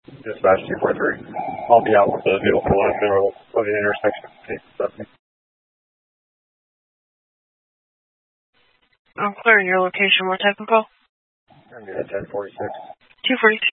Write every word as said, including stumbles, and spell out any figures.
Dispatch two four three. I'll be out with the vehicle in the middle of the intersection. seventy. I'm clearing your location. What type of call? I'm going to ten forty-six. two forty-six.